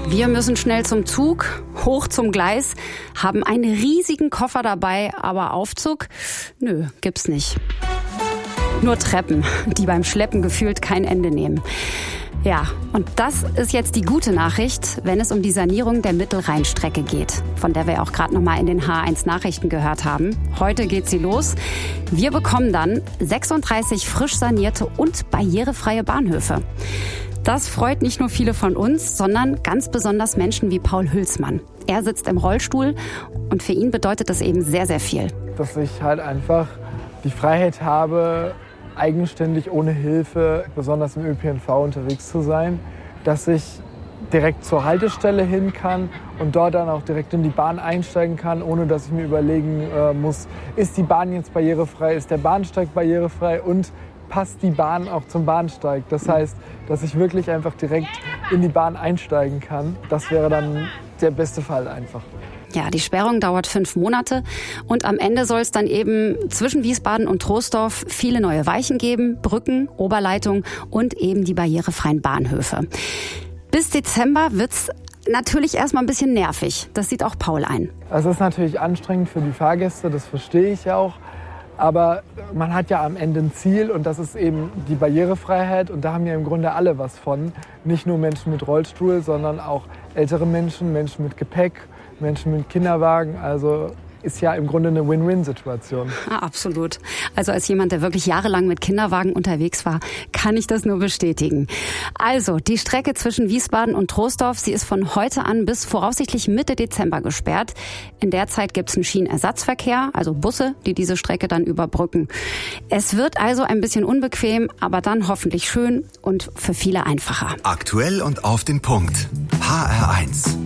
Wir müssen schnell zum Zug, hoch zum Gleis, haben einen riesigen Koffer dabei, aber Aufzug? Nö, gibt's nicht. Nur Treppen, die beim Schleppen gefühlt kein Ende nehmen. Ja, und das ist jetzt die gute Nachricht, wenn es um die Sanierung der Mittelrheinstrecke geht, von der wir auch gerade noch mal in den H1 Nachrichten gehört haben. Heute geht sie los. Wir bekommen dann 36 frisch sanierte und barrierefreie Bahnhöfe. Das freut nicht nur viele von uns, sondern ganz besonders Menschen wie Paul Hülsmann. Er sitzt im Rollstuhl und für ihn bedeutet das eben sehr, sehr viel. Dass ich halt einfach die Freiheit habe, eigenständig, ohne Hilfe, besonders im ÖPNV unterwegs zu sein, dass ich direkt zur Haltestelle hin kann und dort dann auch direkt in die Bahn einsteigen kann, ohne dass ich mir überlegen muss, ist die Bahn jetzt barrierefrei, ist der Bahnsteig barrierefrei und passt die Bahn auch zum Bahnsteig. Das heißt, dass ich wirklich einfach direkt in die Bahn einsteigen kann. Das wäre dann der beste Fall einfach. Ja, die Sperrung dauert 5 Monate und am Ende soll es dann eben zwischen Wiesbaden und Troisdorf viele neue Weichen geben, Brücken, Oberleitung und eben die barrierefreien Bahnhöfe. Bis Dezember wird's natürlich erstmal ein bisschen nervig. Das sieht auch Paul ein. Es ist natürlich anstrengend für die Fahrgäste, das verstehe ich auch. Aber man hat ja am Ende ein Ziel und das ist eben die Barrierefreiheit. Und da haben ja im Grunde alle was von. Nicht nur Menschen mit Rollstuhl, sondern auch ältere Menschen, Menschen mit Gepäck, Menschen mit Kinderwagen. Also ist ja im Grunde eine Win-Win-Situation. Ja, absolut. Also als jemand, der wirklich jahrelang mit Kinderwagen unterwegs war, kann ich das nur bestätigen. Also die Strecke zwischen Wiesbaden und Troisdorf, sie ist von heute an bis voraussichtlich Mitte Dezember gesperrt. In der Zeit gibt es einen Schienenersatzverkehr, also Busse, die diese Strecke dann überbrücken. Es wird also ein bisschen unbequem, aber dann hoffentlich schön und für viele einfacher. Aktuell und auf den Punkt. HR1.